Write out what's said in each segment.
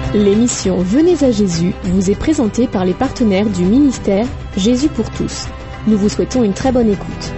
L'émission Venez à Jésus vous est présentée par les partenaires du ministère Jésus pour tous. Nous vous souhaitons une très bonne écoute.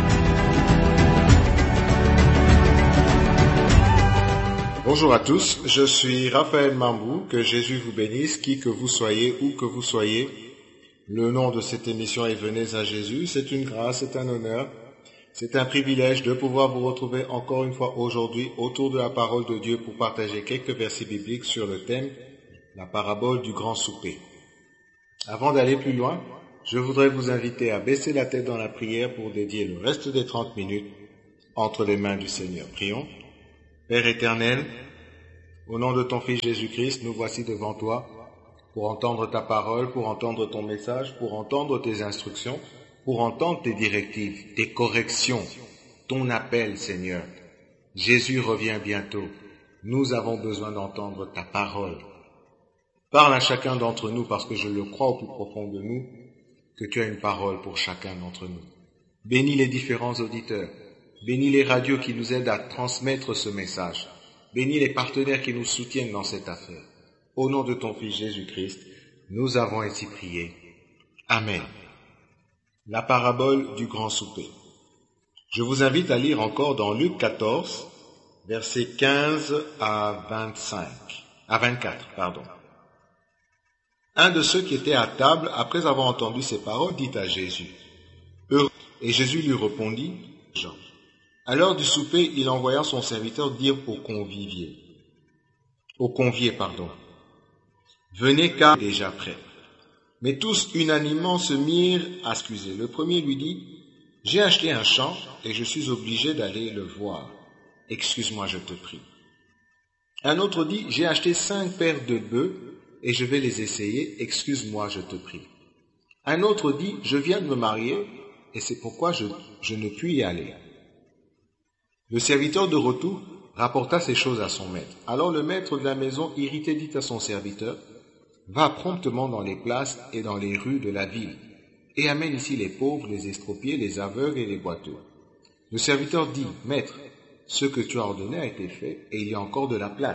Bonjour à tous, je suis Raphaël Mambou, que Jésus vous bénisse, qui que vous soyez, où que vous soyez. Le nom de cette émission est Venez à Jésus, c'est une grâce, c'est un honneur, c'est un privilège de pouvoir vous retrouver encore une fois aujourd'hui autour de la parole de Dieu pour partager quelques versets bibliques sur le thème la parabole du grand souper. Avant d'aller plus loin, je voudrais vous inviter à baisser la tête dans la prière pour dédier le reste des 30 minutes entre les mains du Seigneur. Prions. Père éternel, au nom de ton Fils Jésus-Christ, nous voici devant toi pour entendre ta parole, pour entendre ton message, pour entendre tes instructions, pour entendre tes directives, tes corrections, ton appel, Seigneur. Jésus revient bientôt. Nous avons besoin d'entendre ta parole. Parle à chacun d'entre nous parce que je le crois au plus profond de nous que tu as une parole pour chacun d'entre nous. Bénis les différents auditeurs. Bénis les radios qui nous aident à transmettre ce message. Bénis les partenaires qui nous soutiennent dans cette affaire. Au nom de ton Fils Jésus-Christ, nous avons ainsi prié. Amen. La parabole du grand souper. Je vous invite à lire encore dans Luc 14, versets 15 à 24. Un de ceux qui étaient à table, après avoir entendu ces paroles, dit à Jésus, « Heureux !» Et Jésus lui répondit, « Jean. » À l'heure du souper, il envoya son serviteur dire aux conviés, « Venez car déjà prêt. » Mais tous unanimement se mirent à s'excuser. Le premier lui dit, « J'ai acheté un champ et je suis obligé d'aller le voir. Excuse-moi, je te prie. » Un autre dit, « J'ai acheté 5 paires de bœufs et je vais les essayer. Excuse-moi, je te prie. » Un autre dit, « Je viens de me marier et c'est pourquoi je ne puis y aller. » Le serviteur de retour rapporta ces choses à son maître. Alors le maître de la maison, irrité, dit à son serviteur, « Va promptement dans les places et dans les rues de la ville, et amène ici les pauvres, les estropiés, les aveugles et les boiteux. » Le serviteur dit, « Maître, ce que tu as ordonné a été fait, et il y a encore de la place. »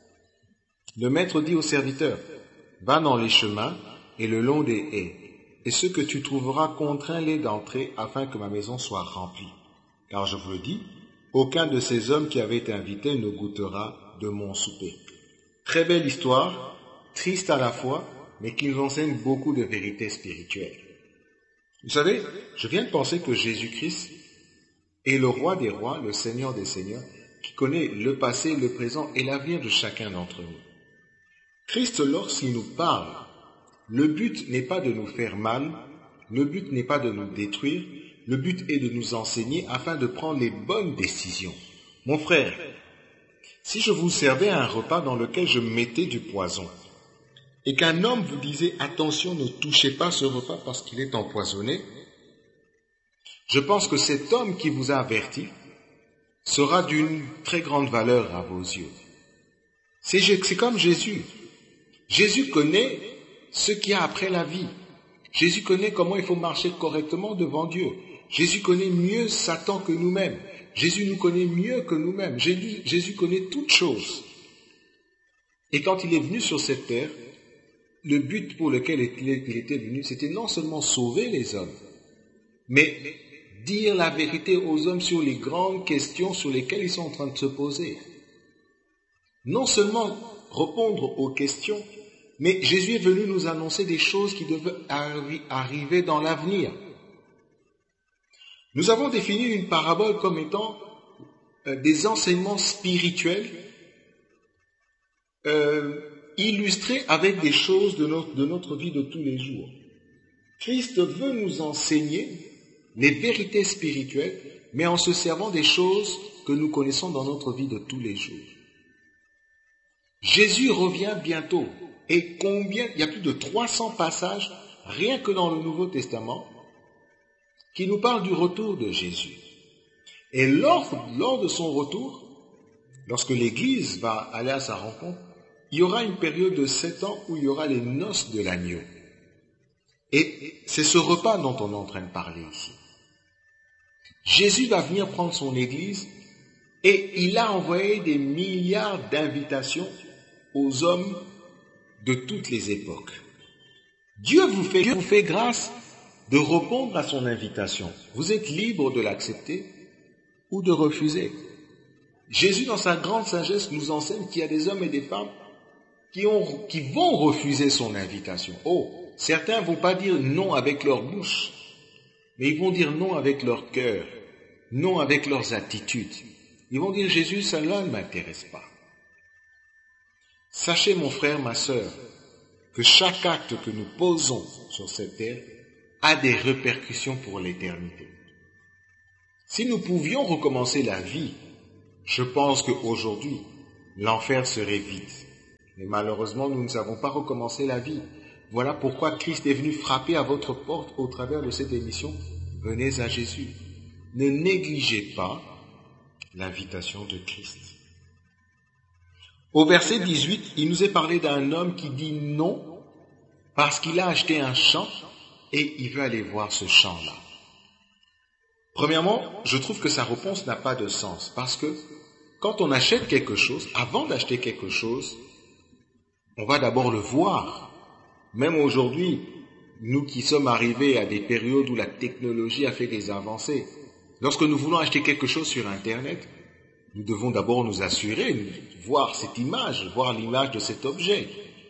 Le maître dit au serviteur, « Va dans les chemins et le long des haies, et ce que tu trouveras contrains-les d'entrer, afin que ma maison soit remplie. Car je vous le dis, aucun de ces hommes qui avaient été invités ne goûtera de mon souper. » Très belle histoire, triste à la fois, mais qui nous enseigne beaucoup de vérités spirituelles. Vous savez, je viens de penser que Jésus-Christ est le roi des rois, le Seigneur des seigneurs, qui connaît le passé, le présent et l'avenir de chacun d'entre nous. Christ, lorsqu'il nous parle, le but n'est pas de nous faire mal, le but n'est pas de nous détruire, le but est de nous enseigner afin de prendre les bonnes décisions. Mon frère, si je vous servais un repas dans lequel je mettais du poison, et qu'un homme vous disait « Attention, ne touchez pas ce repas parce qu'il est empoisonné », je pense que cet homme qui vous a averti sera d'une très grande valeur à vos yeux. C'est comme Jésus. Jésus connaît ce qu'il y a après la vie. Jésus connaît comment il faut marcher correctement devant Dieu. Jésus connaît mieux Satan que nous-mêmes. Jésus nous connaît mieux que nous-mêmes. Jésus connaît toutes choses. Et quand il est venu sur cette terre, le but pour lequel il était venu, c'était non seulement sauver les hommes, mais dire la vérité aux hommes sur les grandes questions sur lesquelles ils sont en train de se poser. Non seulement répondre aux questions, mais Jésus est venu nous annoncer des choses qui devaient arriver dans l'avenir. Nous avons défini une parabole comme étant des enseignements spirituels illustrés avec des choses de notre vie de tous les jours. Christ veut nous enseigner les vérités spirituelles, mais en se servant des choses que nous connaissons dans notre vie de tous les jours. Jésus revient bientôt. Et il y a plus de 300 passages, rien que dans le Nouveau Testament, qui nous parlent du retour de Jésus. Et lors de son retour, lorsque l'Église va aller à sa rencontre, il y aura une période de 7 ans où il y aura les noces de l'agneau. Et c'est ce repas dont on est en train de parler ici. Jésus va venir prendre son Église et il a envoyé des milliards d'invitations aux hommes de toutes les époques. Dieu vous fait grâce de répondre à son invitation. Vous êtes libre de l'accepter ou de refuser. Jésus, dans sa grande sagesse, nous enseigne qu'il y a des hommes et des femmes qui vont refuser son invitation. Certains ne vont pas dire non avec leur bouche, mais ils vont dire non avec leur cœur, non avec leurs attitudes. Ils vont dire Jésus, cela ne m'intéresse pas. Sachez, mon frère, ma sœur, que chaque acte que nous posons sur cette terre a des répercussions pour l'éternité. Si nous pouvions recommencer la vie, je pense qu'aujourd'hui, l'enfer serait vide. Mais malheureusement, nous ne savons pas recommencer la vie. Voilà pourquoi Christ est venu frapper à votre porte au travers de cette émission. Venez à Jésus. Ne négligez pas l'invitation de Christ. Au verset 18, il nous est parlé d'un homme qui dit non parce qu'il a acheté un champ et il veut aller voir ce champ-là. Premièrement, je trouve que sa réponse n'a pas de sens parce que quand on achète quelque chose, avant d'acheter quelque chose, on va d'abord le voir. Même aujourd'hui, nous qui sommes arrivés à des périodes où la technologie a fait des avancées, lorsque nous voulons acheter quelque chose sur Internet, nous devons d'abord nous assurer, voir cette image, voir l'image de cet objet,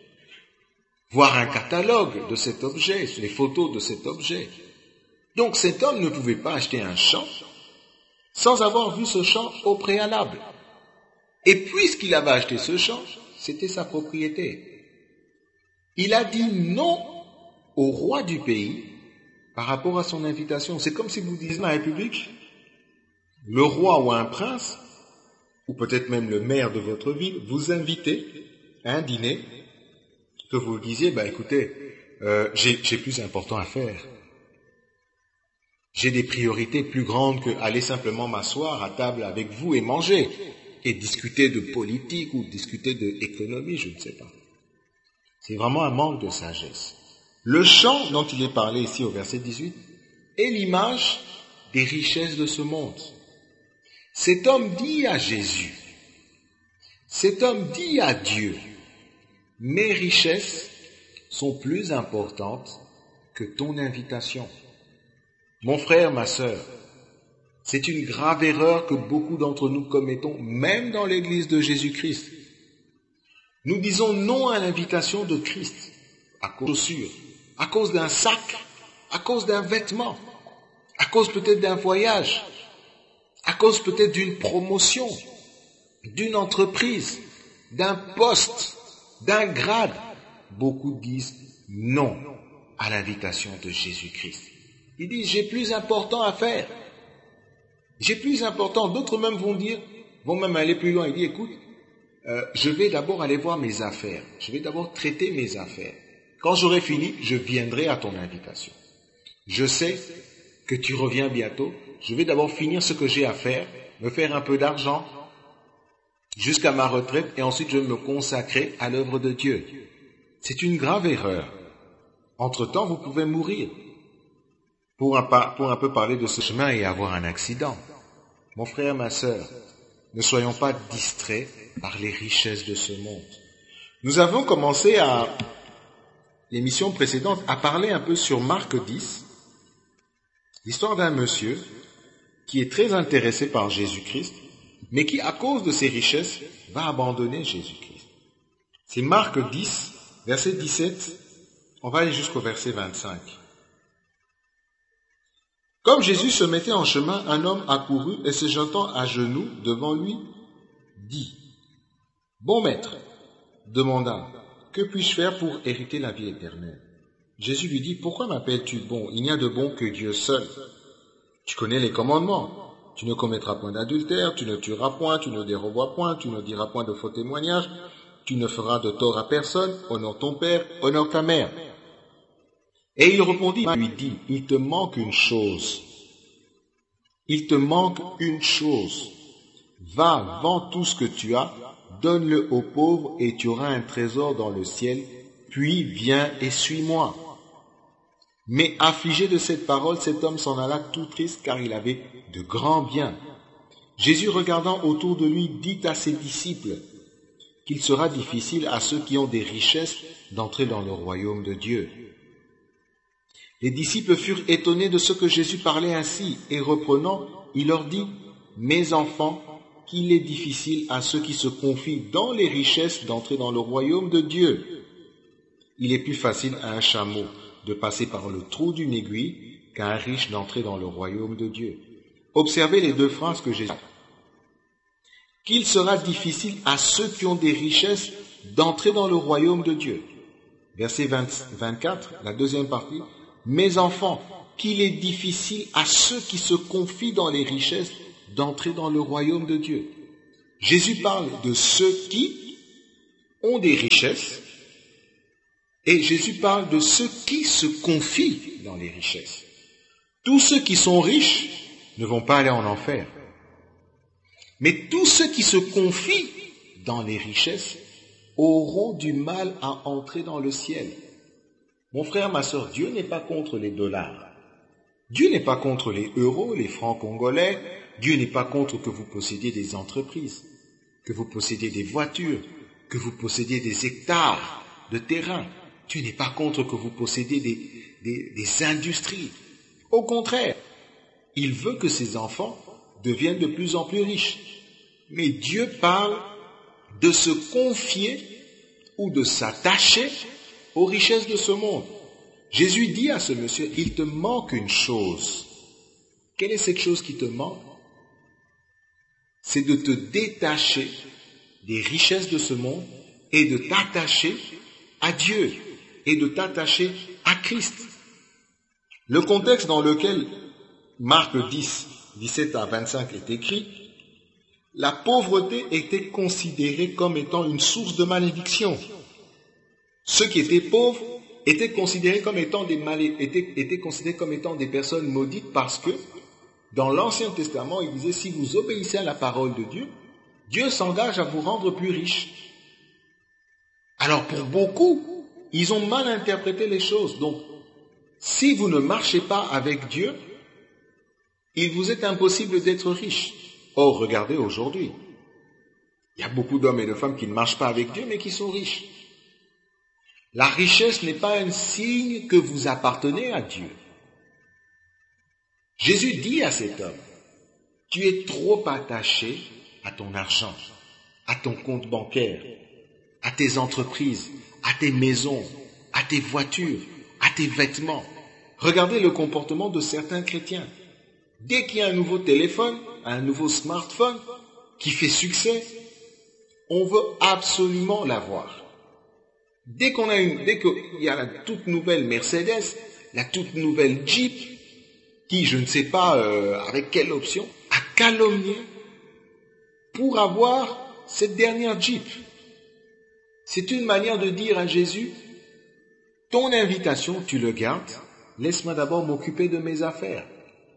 voir un catalogue de cet objet, les photos de cet objet. Donc cet homme ne pouvait pas acheter un champ sans avoir vu ce champ au préalable. Et puisqu'il avait acheté ce champ, c'était sa propriété. Il a dit non au roi du pays par rapport à son invitation. C'est comme si vous disiez à la République, le roi ou un prince, ou peut-être même le maire de votre ville, vous invitez à un dîner, que vous disiez, écoutez, j'ai plus important à faire. J'ai des priorités plus grandes que aller simplement m'asseoir à table avec vous et manger, et discuter de politique ou discuter d'économie, je ne sais pas. C'est vraiment un manque de sagesse. Le champ dont il est parlé ici au verset 18 est l'image des richesses de ce monde. Cet homme dit à Jésus, cet homme dit à Dieu, mes richesses sont plus importantes que ton invitation. Mon frère, ma sœur, c'est une grave erreur que beaucoup d'entre nous commettons, même dans l'église de Jésus-Christ. Nous disons non à l'invitation de Christ, à cause de chaussures, à cause d'un sac, à cause d'un vêtement, à cause peut-être d'un voyage, à cause peut-être d'une promotion, d'une entreprise, d'un poste, d'un grade. Beaucoup disent non à l'invitation de Jésus-Christ. Ils disent, j'ai plus important à faire. J'ai plus important. D'autres même vont même aller plus loin. Ils disent, écoute, je vais d'abord aller voir mes affaires. Je vais d'abord traiter mes affaires. Quand j'aurai fini, je viendrai à ton invitation. Je sais que tu reviens bientôt. Je vais d'abord finir ce que j'ai à faire, me faire un peu d'argent jusqu'à ma retraite et ensuite je vais me consacrer à l'œuvre de Dieu. C'est une grave erreur. Entre-temps, vous pouvez mourir. Pour un peu parler de ce chemin et avoir un accident. Mon frère, ma sœur, ne soyons pas distraits par les richesses de ce monde. Nous avons commencé à l'émission précédente à parler un peu sur Marc 10, l'histoire d'un monsieur qui est très intéressé par Jésus-Christ, mais qui, à cause de ses richesses, va abandonner Jésus-Christ. C'est Marc 10, verset 17, on va aller jusqu'au verset 25. Comme Jésus se mettait en chemin, un homme accourut et se jetant à genoux devant lui, dit, « Bon maître, demanda, que puis-je faire pour hériter la vie éternelle ?» Jésus lui dit, « Pourquoi m'appelles-tu bon? Il n'y a de bon que Dieu seul. Tu connais les commandements. Tu ne commettras point d'adultère, tu ne tueras point, tu ne déroberas point, tu ne diras point de faux témoignages, tu ne feras de tort à personne, honore ton père, honore ta mère. » Et il répondit, lui dit, « Il te manque une chose. Il te manque une chose. Va, vends tout ce que tu as, donne-le aux pauvres et tu auras un trésor dans le ciel, puis viens et suis-moi. » Mais affligé de cette parole, cet homme s'en alla tout triste car il avait de grands biens. Jésus, regardant autour de lui, dit à ses disciples, « qu'il sera difficile à ceux qui ont des richesses d'entrer dans le royaume de Dieu. Les disciples furent étonnés de ce que Jésus parlait ainsi, et reprenant, il leur dit, « Mes enfants, qu'il est difficile à ceux qui se confient dans les richesses d'entrer dans le royaume de Dieu. Il est plus facile à un chameau de passer par le trou d'une aiguille qu'à un riche d'entrer dans le royaume de Dieu. » Observez les deux phrases que Jésus a. Qu'il sera difficile à ceux qui ont des richesses d'entrer dans le royaume de Dieu. Verset 24, la deuxième partie. Mes enfants, qu'il est difficile à ceux qui se confient dans les richesses d'entrer dans le royaume de Dieu. Jésus parle de ceux qui ont des richesses et Jésus parle de ceux qui se confient dans les richesses. Tous ceux qui sont riches ne vont pas aller en enfer. Mais tous ceux qui se confient dans les richesses auront du mal à entrer dans le ciel. Mon frère, ma sœur, Dieu n'est pas contre les dollars. Dieu n'est pas contre les euros, les francs congolais. Dieu n'est pas contre que vous possédiez des entreprises, que vous possédiez des voitures, que vous possédiez des hectares de terrain. Dieu n'est pas contre que vous possédiez des industries. Au contraire, il veut que ses enfants deviennent de plus en plus riches. Mais Dieu parle de se confier ou de s'attacher aux richesses de ce monde. Jésus dit à ce monsieur, il te manque une chose. Quelle est cette chose qui te manque? C'est de te détacher des richesses de ce monde et de t'attacher à Dieu et de t'attacher à Christ. Le contexte dans lequel Marc 10, 17 à 25 est écrit, la pauvreté était considérée comme étant une source de malédiction. Ceux qui étaient pauvres étaient considérés comme étant étaient considérés comme étant des personnes maudites parce que dans l'Ancien Testament, il disait si vous obéissez à la parole de Dieu, Dieu s'engage à vous rendre plus riches. Alors pour beaucoup, ils ont mal interprété les choses. Donc, si vous ne marchez pas avec Dieu, il vous est impossible d'être riche. Or, regardez aujourd'hui, il y a beaucoup d'hommes et de femmes qui ne marchent pas avec Dieu, mais qui sont riches. La richesse n'est pas un signe que vous appartenez à Dieu. Jésus dit à cet homme, tu es trop attaché à ton argent, à ton compte bancaire, à tes entreprises, à tes maisons, à tes voitures, à tes vêtements. Regardez le comportement de certains chrétiens. Dès qu'il y a un nouveau téléphone, un nouveau smartphone qui fait succès, on veut absolument l'avoir. Dès qu'il y a la toute nouvelle Mercedes, la toute nouvelle Jeep, qui, je ne sais pas avec quelle option, a calomnié pour avoir cette dernière Jeep. C'est une manière de dire à Jésus, ton invitation, tu le gardes, laisse-moi d'abord m'occuper de mes affaires.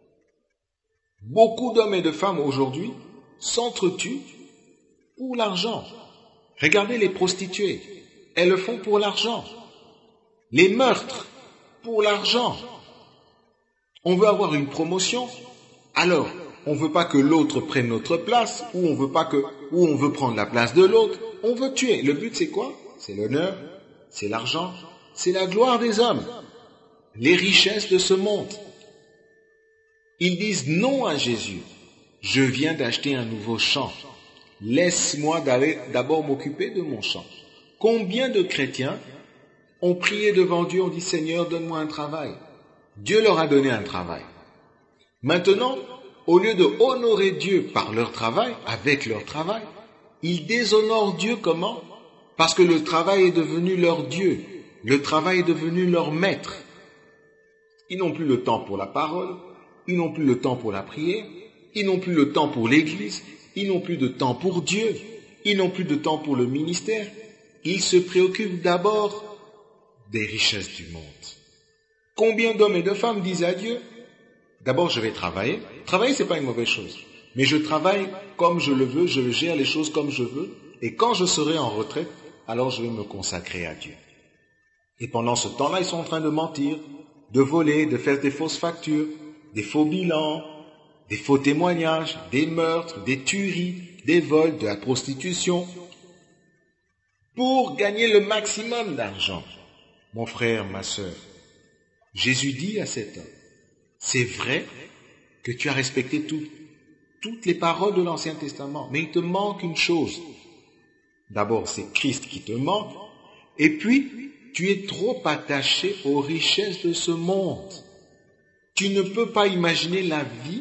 Beaucoup d'hommes et de femmes aujourd'hui s'entretuent pour l'argent. Regardez les prostituées, elles le font pour l'argent. Les meurtres, pour l'argent. On veut avoir une promotion, alors on ne veut pas que l'autre prenne notre place, ou on veut prendre la place de l'autre, on veut tuer. Le but c'est quoi? C'est l'honneur, c'est l'argent, c'est la gloire des hommes, les richesses de ce monde. Ils disent non à Jésus. Je viens d'acheter un nouveau champ. Laisse-moi d'abord m'occuper de mon champ. Combien de chrétiens ont prié devant Dieu, ont dit Seigneur, donne-moi un travail. Dieu leur a donné un travail. Maintenant, au lieu de honorer Dieu par leur travail, avec leur travail, ils déshonorent Dieu comment? Parce que le travail est devenu leur Dieu. Le travail est devenu leur maître. Ils n'ont plus le temps pour la parole. Ils n'ont plus le temps pour la prière, ils n'ont plus le temps pour l'église, ils n'ont plus de temps pour Dieu, ils n'ont plus de temps pour le ministère. Ils se préoccupent d'abord des richesses du monde. Combien d'hommes et de femmes disent à Dieu, d'abord je vais travailler. Travailler, c'est pas une mauvaise chose. Mais je travaille comme je le veux, je gère les choses comme je veux, et quand je serai en retraite, alors je vais me consacrer à Dieu. Et pendant ce temps-là, ils sont en train de mentir, de voler, de faire des fausses factures, des faux bilans, des faux témoignages, des meurtres, des tueries, des vols, de la prostitution. pour gagner le maximum d'argent. Mon frère, ma sœur, Jésus dit à cet homme, c'est vrai que tu as respecté toutes les paroles de l'Ancien Testament, mais il te manque une chose. D'abord, c'est Christ qui te manque, et puis, tu es trop attaché aux richesses de ce monde. Tu ne peux pas imaginer la vie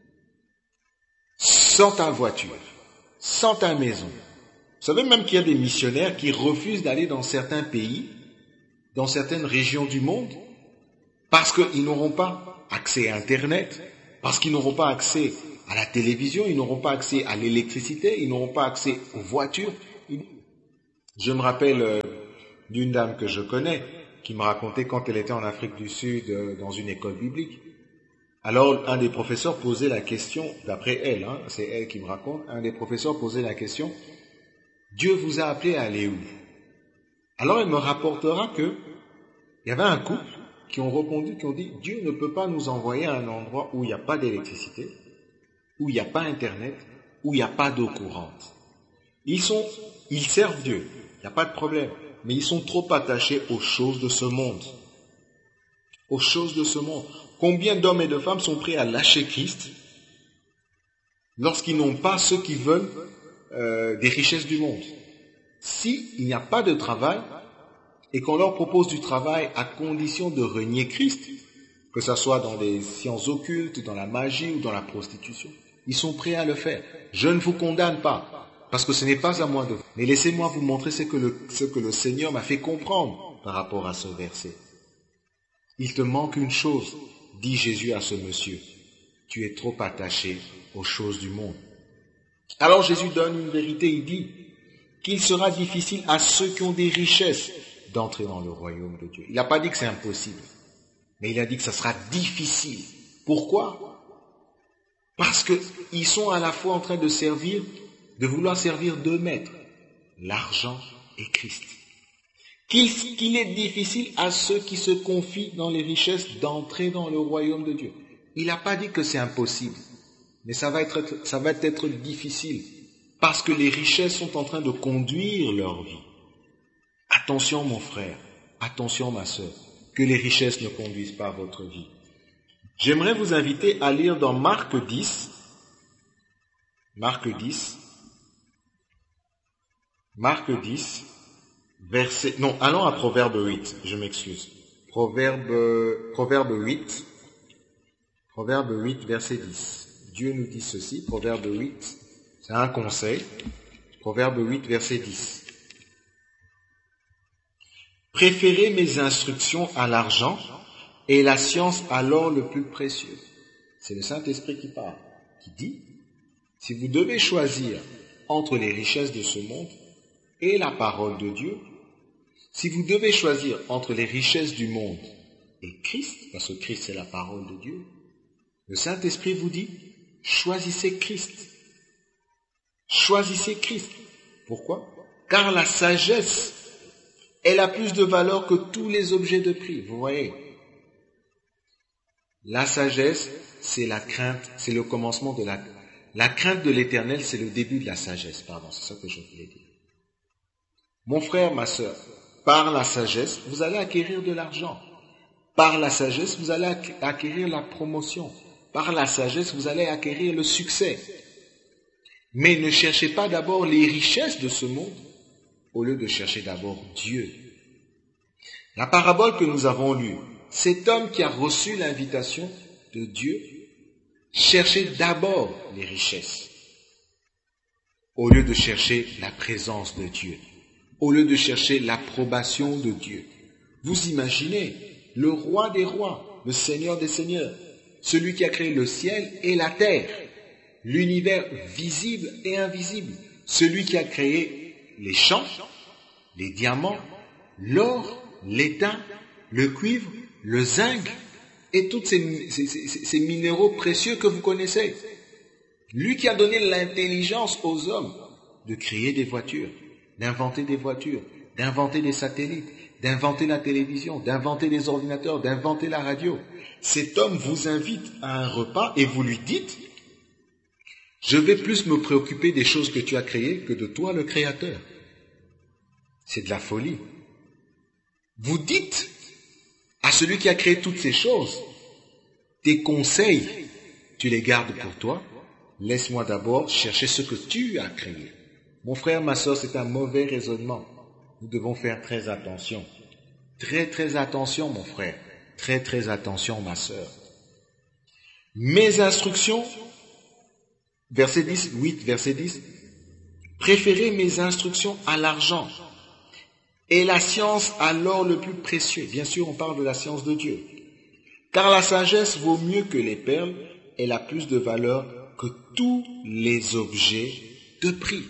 sans ta voiture, sans ta maison. Vous savez même qu'il y a des missionnaires qui refusent d'aller dans certains pays, dans certaines régions du monde, parce qu'ils n'auront pas accès à Internet, parce qu'ils n'auront pas accès à la télévision, ils n'auront pas accès à l'électricité, ils n'auront pas accès aux voitures. Je me rappelle d'une dame que je connais, qui me racontait quand elle était en Afrique du Sud, dans une école biblique. Alors, un des professeurs posait la question, d'après elle, c'est elle qui me raconte, un des professeurs posait la question, Dieu vous a appelé à aller où? Alors, elle me rapportera que il y avait un couple qui ont répondu, qui ont dit, Dieu ne peut pas nous envoyer à un endroit où il n'y a pas d'électricité, où il n'y a pas Internet, où il n'y a pas d'eau courante. Ils servent Dieu, il n'y a pas de problème, mais ils sont trop attachés aux choses de ce monde. Aux choses de ce monde. Combien d'hommes et de femmes sont prêts à lâcher Christ lorsqu'ils n'ont pas ce qu'ils veulent des richesses du monde? S'il n'y a pas de travail et qu'on leur propose du travail à condition de renier Christ, que ce soit dans les sciences occultes, dans la magie ou dans la prostitution, ils sont prêts à le faire. Je ne vous condamne pas, parce que ce n'est pas à moi de... Mais laissez-moi vous montrer ce que le Seigneur m'a fait comprendre par rapport à ce verset. Il te manque une chose, dit Jésus à ce monsieur. Tu es trop attaché aux choses du monde. Alors Jésus donne une vérité, il dit qu'il sera difficile à ceux qui ont des richesses d'entrer dans le royaume de Dieu. Il n'a pas dit que c'est impossible, mais il a dit que ça sera difficile. Pourquoi? Parce qu'ils sont à la fois en train de vouloir servir deux maîtres, l'argent et Christ. Qu'il est difficile à ceux qui se confient dans les richesses d'entrer dans le royaume de Dieu. Il n'a pas dit que c'est impossible, mais ça va être difficile, parce que les richesses sont en train de conduire leur vie. Attention mon frère, attention ma sœur, que les richesses ne conduisent pas votre vie. J'aimerais vous inviter à lire dans Marc 10, verset, non, allons à Proverbe 8, je m'excuse. Proverbe 8, verset 10. Dieu nous dit ceci, Proverbe 8, c'est un conseil. Proverbe 8, verset 10. Préférez mes instructions à l'argent et la science à l'or le plus précieux. C'est le Saint-Esprit qui parle, qui dit, si vous devez choisir entre les richesses de ce monde et la parole de Dieu, si vous devez choisir entre les richesses du monde et Christ, parce que Christ c'est la parole de Dieu, le Saint-Esprit vous dit, choisissez Christ. Choisissez Christ. Pourquoi? Car la sagesse, elle a plus de valeur que tous les objets de prix. Vous voyez? La sagesse, c'est la crainte, c'est le commencement de la crainte de l'Éternel, c'est le début de la sagesse. Pardon, c'est ça que je voulais dire. Mon frère, ma sœur, par la sagesse, vous allez acquérir de l'argent. Par la sagesse, vous allez acquérir la promotion. Par la sagesse, vous allez acquérir le succès. Mais ne cherchez pas d'abord les richesses de ce monde, au lieu de chercher d'abord Dieu. La parabole que nous avons lue, cet homme qui a reçu l'invitation de Dieu cherchait d'abord les richesses, au lieu de chercher la présence de Dieu, au lieu de chercher l'approbation de Dieu. Vous imaginez, le roi des rois, le Seigneur des seigneurs, celui qui a créé le ciel et la terre, l'univers visible et invisible, celui qui a créé les champs, les diamants, l'or, l'étain, le cuivre, le zinc et tous ces minéraux précieux que vous connaissez. Lui qui a donné l'intelligence aux hommes de créer des voitures, d'inventer des voitures, d'inventer des satellites, d'inventer la télévision, d'inventer des ordinateurs, d'inventer la radio. Cet homme vous invite à un repas et vous lui dites « Je vais plus me préoccuper des choses que tu as créées que de toi le Créateur. » C'est de la folie. Vous dites à celui qui a créé toutes ces choses, tes conseils, tu les gardes pour toi. Laisse-moi d'abord chercher ce que tu as créé. Mon frère, ma soeur, c'est un mauvais raisonnement. Nous devons faire très attention. Très, très attention, mon frère. Très, très attention, ma soeur. Mes instructions, verset 10, 8, verset 10, préférez mes instructions à l'argent et la science à l'or le plus précieux. Bien sûr, on parle de la science de Dieu. Car la sagesse vaut mieux que les perles, elle a plus de valeur que tous les objets de prix.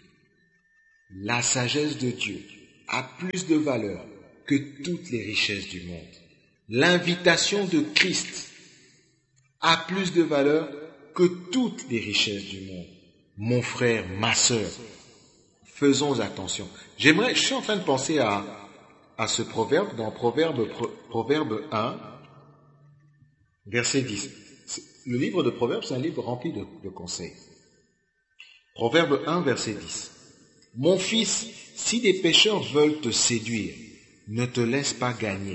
La sagesse de Dieu a plus de valeur que toutes les richesses du monde. L'invitation de Christ a plus de valeur que toutes les richesses du monde. Mon frère, ma sœur, faisons attention. Je suis en train de penser à ce proverbe, dans Proverbe 1, verset 10. Le livre de Proverbes, c'est un livre rempli de conseils. Proverbe 1, verset 10. Mon fils, si des pécheurs veulent te séduire, ne te laisse pas gagner.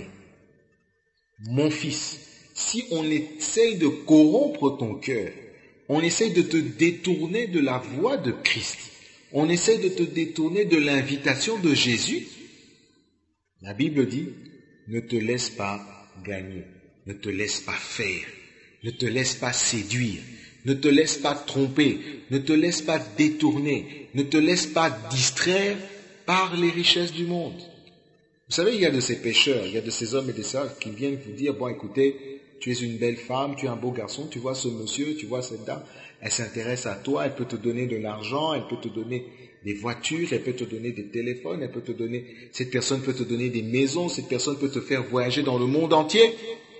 Mon fils, si on essaye de corrompre ton cœur, on essaye de te détourner de la voie de Christ, on essaye de te détourner de l'invitation de Jésus, la Bible dit, ne te laisse pas gagner, ne te laisse pas faire, ne te laisse pas séduire, ne te laisse pas tromper, ne te laisse pas détourner, ne te laisse pas distraire par les richesses du monde. Vous savez, il y a de ces pécheurs, il y a de ces hommes et de ces femmes qui viennent vous dire, bon écoutez, tu es une belle femme, tu es un beau garçon, tu vois ce monsieur, tu vois cette dame, elle s'intéresse à toi, elle peut te donner de l'argent, elle peut te donner des voitures, elle peut te donner des téléphones, cette personne peut te donner des maisons, cette personne peut te faire voyager dans le monde entier.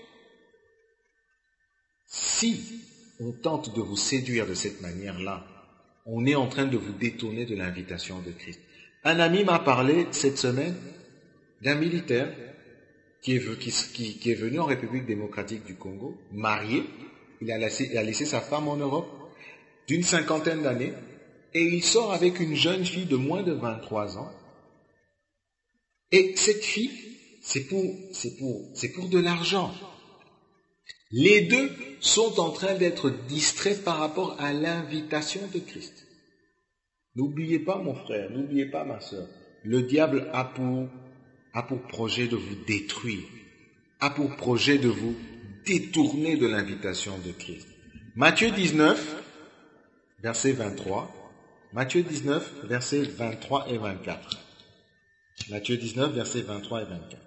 Si on tente de vous séduire de cette manière-là, on est en train de vous détourner de l'invitation de Christ. Un ami m'a parlé cette semaine d'un militaire qui est venu en République démocratique du Congo, marié, il a laissé sa femme en Europe, d'une 50aine d'années, et il sort avec une jeune fille de moins de 23 ans. Et cette fille, c'est pour de l'argent. Les deux sont en train d'être distraits par rapport à l'invitation de Christ. N'oubliez pas, mon frère, n'oubliez pas, ma soeur, le diable a pour projet de vous détruire, a pour projet de vous détourner de l'invitation de Christ. Matthieu 19, verset 23. Matthieu 19, versets 23 et 24. Matthieu 19, versets 23 et 24.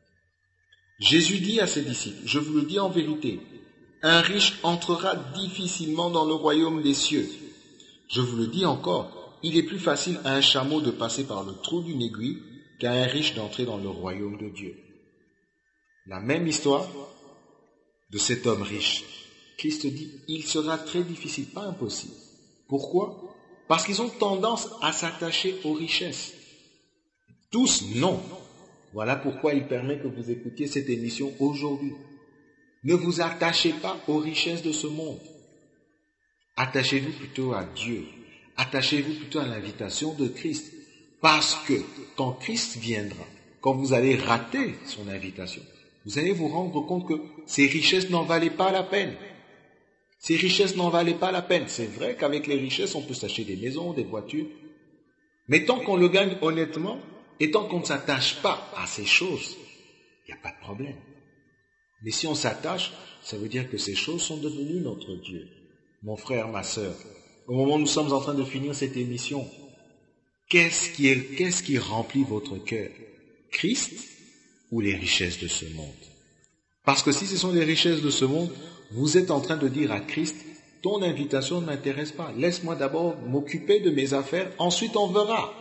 Jésus dit à ses disciples, je vous le dis en vérité, un riche entrera difficilement dans le royaume des cieux. Je vous le dis encore, il est plus facile à un chameau de passer par le trou d'une aiguille qu'à un riche d'entrer dans le royaume de Dieu. La même histoire de cet homme riche. Christ dit, il sera très difficile, pas impossible. Pourquoi? Parce qu'ils ont tendance à s'attacher aux richesses. Tous, non. Voilà pourquoi il permet que vous écoutiez cette émission aujourd'hui. Ne vous attachez pas aux richesses de ce monde. Attachez-vous plutôt à Dieu. Attachez-vous plutôt à l'invitation de Christ. Parce que quand Christ viendra, quand vous allez rater son invitation, vous allez vous rendre compte que ces richesses n'en valaient pas la peine. Ces richesses n'en valaient pas la peine. C'est vrai qu'avec les richesses, on peut s'acheter des maisons, des voitures. Mais tant qu'on le gagne honnêtement, et tant qu'on ne s'attache pas à ces choses, il n'y a pas de problème. Mais si on s'attache, ça veut dire que ces choses sont devenues notre Dieu. Mon frère, ma sœur, au moment où nous sommes en train de finir cette émission, qu'est-ce qui remplit votre cœur? Christ ou les richesses de ce monde? Parce que si ce sont les richesses de ce monde, vous êtes en train de dire à Christ, ton invitation ne m'intéresse pas. Laisse-moi d'abord m'occuper de mes affaires, ensuite on verra.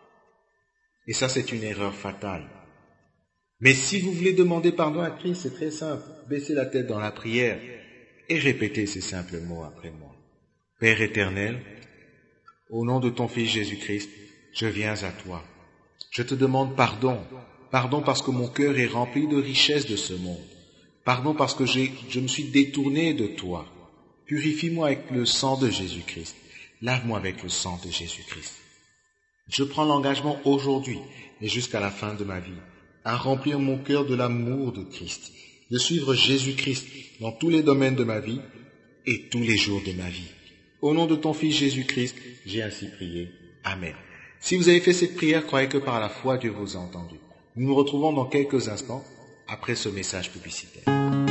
Et ça, c'est une erreur fatale. Mais si vous voulez demander pardon à Christ, c'est très simple. Baissez la tête dans la prière et répétez ces simples mots après moi. Père éternel, au nom de ton Fils Jésus-Christ, je viens à toi. Je te demande pardon. Pardon parce que mon cœur est rempli de richesses de ce monde. Pardon parce que je me suis détourné de toi. Purifie-moi avec le sang de Jésus-Christ. Lave-moi avec le sang de Jésus-Christ. Je prends l'engagement aujourd'hui et jusqu'à la fin de ma vie à remplir mon cœur de l'amour de Christ, de suivre Jésus-Christ dans tous les domaines de ma vie et tous les jours de ma vie. Au nom de ton Fils Jésus-Christ, j'ai ainsi prié. Amen. Si vous avez fait cette prière, croyez que par la foi, Dieu vous a entendu. Nous nous retrouvons dans quelques instants après ce message publicitaire.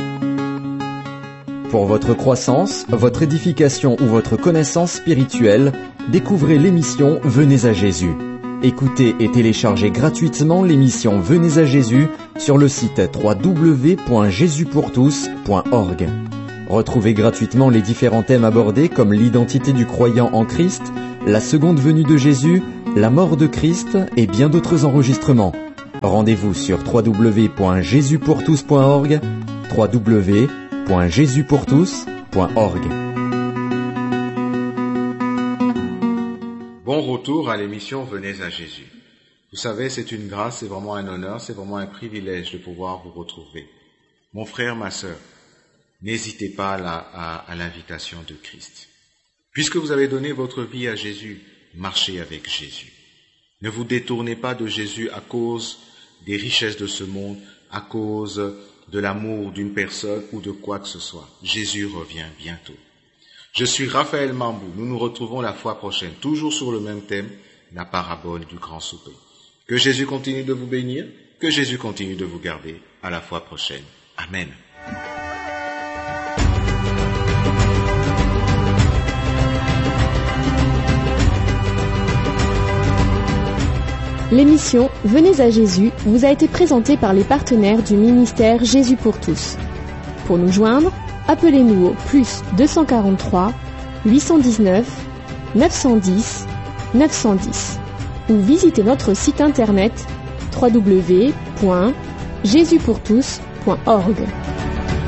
Pour votre croissance, votre édification ou votre connaissance spirituelle, découvrez l'émission Venez à Jésus. Écoutez et téléchargez gratuitement l'émission Venez à Jésus sur le site www.jesuspourtous.org. Retrouvez gratuitement les différents thèmes abordés comme l'identité du croyant en Christ, la seconde venue de Jésus, la mort de Christ et bien d'autres enregistrements. Rendez-vous sur www.jesuspourtous.org, www.jesuspourtous.org. Bon retour à l'émission Venez à Jésus. Vous savez, c'est une grâce, c'est vraiment un honneur, c'est vraiment un privilège de pouvoir vous retrouver. Mon frère, ma sœur, n'hésitez pas à l'invitation de Christ. Puisque vous avez donné votre vie à Jésus, marchez avec Jésus. Ne vous détournez pas de Jésus à cause des richesses de ce monde, à cause de l'amour d'une personne ou de quoi que ce soit. Jésus revient bientôt. Je suis Raphaël Mambou. Nous nous retrouvons la fois prochaine, toujours sur le même thème, la parabole du grand souper. Que Jésus continue de vous bénir, que Jésus continue de vous garder. À la fois prochaine. Amen. L'émission Venez à Jésus vous a été présentée par les partenaires du ministère Jésus pour tous. Pour nous joindre, appelez-nous au +243 819 910 910 ou visitez notre site internet www.jesuspourtous.org.